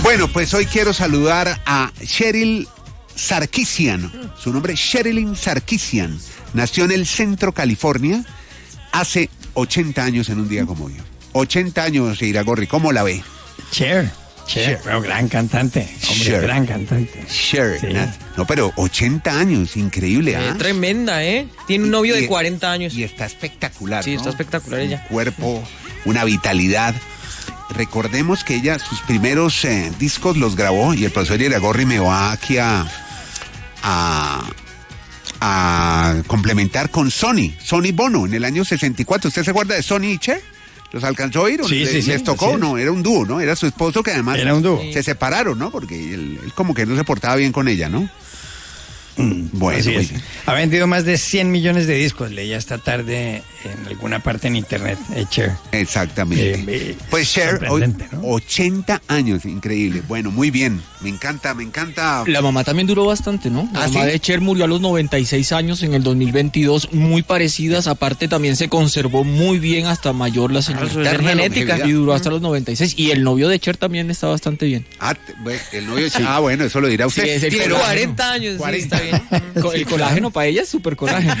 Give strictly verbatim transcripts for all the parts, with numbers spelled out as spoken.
Bueno, pues hoy quiero saludar a Cheryl Sarkisian. Su nombre es Sherilyn Sarkisian. Nació en el Centro, California, hace ochenta años en un día como hoy. ochenta años, Iragorri, ¿cómo la ve? Cher, Cher, pero gran cantante, hombre, Cher. gran cantante. Cher, Sí. no, pero ochenta años, increíble, ¿ah? Eh, tremenda, ¿eh? Tiene un novio Y- de cuarenta años. Y está espectacular, Sí, ¿no? está espectacular Un ella. cuerpo, una vitalidad. Recordemos que ella sus primeros eh, discos los grabó, y el profesor Iragorri me va aquí a, a, a complementar con Sonny, Sonny Bono, en el año sesenta y cuatro. ¿Usted se acuerda de Sonny y Cher? ¿Los alcanzó a oír? Sí, ¿Les, sí, sí, les tocó? así es. No, era un dúo, ¿no? Era su esposo que además Era un dúo. se separaron, ¿no? Porque él, él como que no se portaba bien con ella, ¿no? Bueno, Así muy es. bien. Ha vendido más de cien millones de discos, leía esta tarde en alguna parte en internet, eh, Cher. Exactamente. Eh, eh, pues Cher, hoy, sorprendente, ¿no? ochenta años, increíble. Bueno, muy bien. Me encanta, me encanta. La mamá también duró bastante, ¿no? La ¿Ah, mamá sí? de Cher murió a los noventa y seis años en el dos mil veintidós, muy parecidas. Aparte, también se conservó muy bien hasta mayor la señora. eso es Eterna genética. longevidad. Y duró hasta los noventa y seis. Y el novio de Cher también está bastante bien. Ah, t- bueno, el novio de Cher- Ah, bueno, eso lo dirá usted. Sí, es el Tiene colágeno. cuarenta años, cuarenta. sí, está bien. Co- El colágeno para ella es súper colágeno.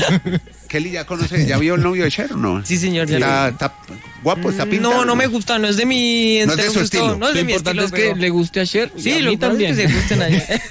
Kelly ya conoce, ¿ya vio el novio de Cher o no? Sí, señor, ya Está, lo- está guapo, está pintado. No, no me gusta, no es de mi... No es de su gusto, estilo. No es Lo de mi importante estilo, es que pero- le guste a Cher. y Sí, a lo mí importante también. es que se gusten a ella.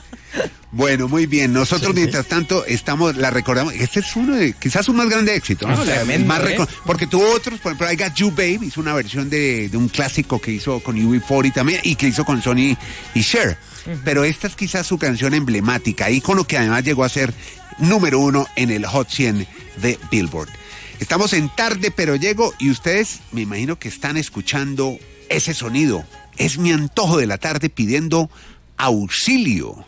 Bueno, muy bien. Nosotros, mientras tanto, estamos, la recordamos. Este es uno de, quizás su más grande éxito, ¿no? Ah, O sea, el tremendo, más ¿eh? reco- Porque tuvo otros, por ejemplo, I Got You Babe, hizo una versión de, de un clásico que hizo con U B cuarenta también, y que hizo con Sonny y Cher. Pero esta es quizás su canción emblemática, ícono que además llegó a ser número uno en el Hot cien de Billboard. Estamos en Tarde Pero Llego, y ustedes me imagino que están escuchando ese sonido. Es mi antojo de la tarde pidiendo auxilio.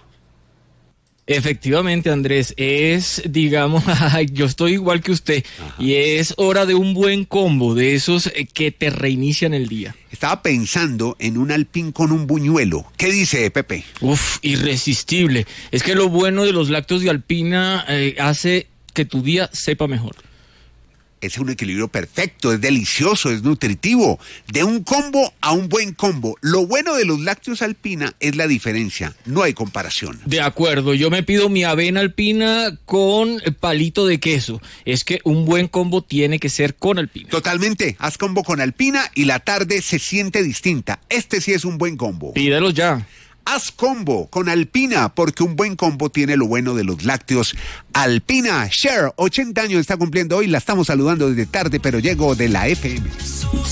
Efectivamente, Andrés, es, digamos, yo estoy igual que usted, y es hora de un buen combo, de esos eh, que te reinician el día. Estaba pensando en un alpín con un buñuelo. ¿Qué dice Pepe? Uf, irresistible. Es que lo bueno de los lácteos de Alpina eh, hace que tu día sepa mejor. Es un equilibrio perfecto, es delicioso, es nutritivo. De un combo a un buen combo. Lo bueno de los lácteos Alpina es la diferencia. No hay comparación. De acuerdo, yo me pido mi avena alpina con palito de queso. Es que un buen combo tiene que ser con Alpina. Totalmente. Haz combo con Alpina y la tarde se siente distinta. Este sí es un buen combo. Pídelos ya. Haz combo con Alpina, porque un buen combo tiene lo bueno de los lácteos Alpina. Cher, ochenta años está cumpliendo hoy. La estamos saludando desde Tarde Pero Llego de la F M.